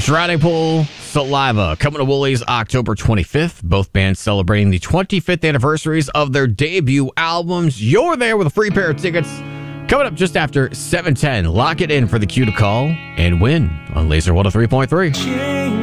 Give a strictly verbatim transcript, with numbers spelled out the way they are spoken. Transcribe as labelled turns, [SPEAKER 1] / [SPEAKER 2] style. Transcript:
[SPEAKER 1] Drowning Pool, Saliva, coming to Woolies October twenty-fifth. Both bands celebrating the twenty-fifth anniversaries of their debut albums. You're there with a free pair of tickets. Coming up just after seven ten. Lock it in for the cue to call and win on Laser one oh three point three.